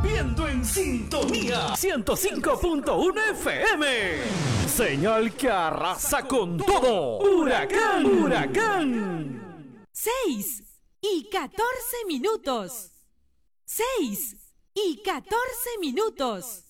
rompiendo en sintonía 105.1 FM. Señal que arrasa con todo. Huracán, huracán. 6:14. 6:14.